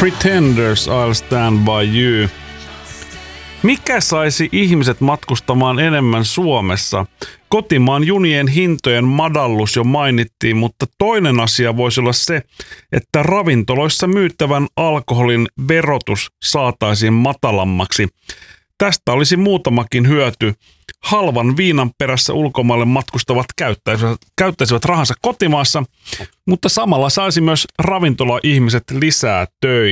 Pretenders, I'll Stand By You. Mikä saisi ihmiset matkustamaan enemmän Suomessa? Kotimaan junien hintojen madallus jo mainittiin, mutta toinen asia voisi olla se, että ravintoloissa myyttävän alkoholin verotus saataisiin matalammaksi. Tästä olisi muutamakin hyöty. Halvan viinan perässä ulkomaille matkustavat käyttäisivät rahansa kotimaassa, mutta samalla saisi myös ravintola-ihmiset lisää töitä.